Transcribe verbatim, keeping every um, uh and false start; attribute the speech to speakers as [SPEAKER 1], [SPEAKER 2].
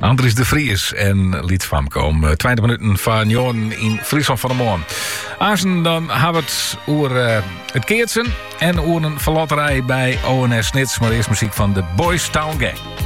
[SPEAKER 1] Andries de Vries en Lied van komen. twintig minuten van Joren in Friesland van de Moorn. Azen, dan hebben we het over uh, het keertsen en over een verlotterij bij O N S Snits. Maar eerst muziek van de Boys Town Gang.